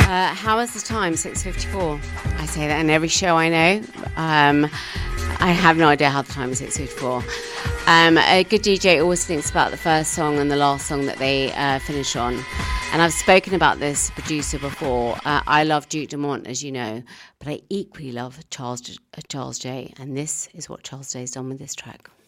How is the time? 6:54. I say that in every show I know. I have no idea how the time is 6:54. A good DJ always thinks about the first song and the last song that they finish on. And I've spoken about this producer before. I love Duke Dumont, as you know, but I equally love Charles J. And this is what Charles J's done with this track.